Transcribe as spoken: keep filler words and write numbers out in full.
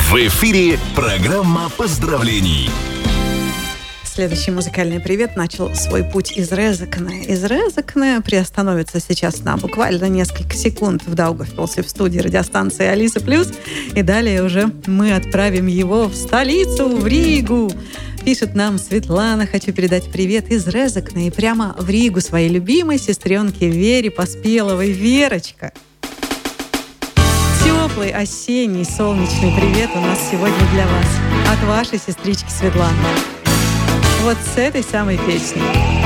В эфире программа поздравлений. Следующий музыкальный привет начал свой путь из Резекне. Из Резекне приостановится сейчас на буквально несколько секунд в Даугавпилсе в студии радиостанции Алиса Плюс. И далее уже мы отправим его в столицу, в Ригу. Пишет нам Светлана: хочу передать привет из Резекне и прямо в Ригу своей любимой сестренке Вере Поспеловой. Верочка! Теплый осенний солнечный привет у нас сегодня для вас от вашей сестрички Светланы. Вот с этой самой песней.